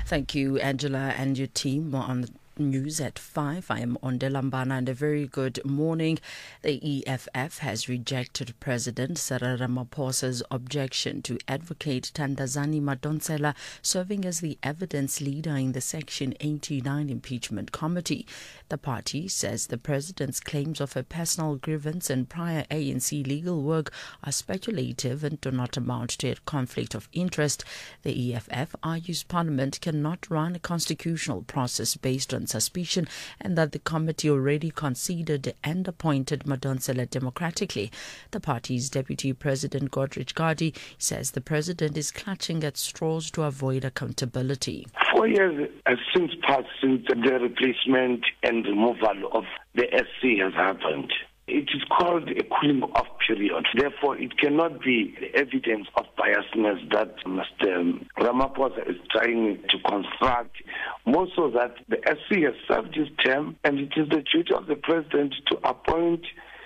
Thank you, Angela, and your team. More on the news at 5. I am Onde Lambana, and a very good morning. The EFF has rejected President Cyril Ramaphosa's objection to Advocate Thandazani Madonsela serving as the evidence leader in the Section 89 impeachment committee. The party says the president's claims of a personal grievance and prior ANC legal work are speculative and do not amount to a conflict of interest. The EFF argues Parliament cannot run a constitutional process based on suspicion, and that the committee already considered and appointed Madonsela democratically. The party's Deputy President Godrich Gardee says the president is clutching at straws to avoid accountability. 4 years has since passed since the replacement and removal of the SC has happened. It is called a cooling off period. Therefore, it cannot be evidence of biasness that Mr. Ramaphosa is trying to construct. More so that the SC has served his term, and it is the duty of the president to appoint